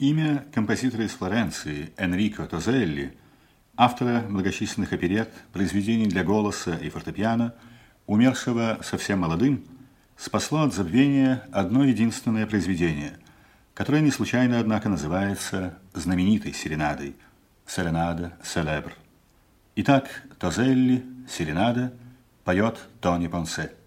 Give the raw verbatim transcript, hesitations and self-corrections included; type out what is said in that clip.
Имя композитора из Флоренции Энрико Тозелли, автора многочисленных оперет, произведений для голоса и фортепиано, умершего совсем молодым, спасло от забвения одно единственное произведение, которое не случайно, однако, называется знаменитой серенадой «Серенада Селебр». Итак, Тозелли, серенада, поет Тони Понсе.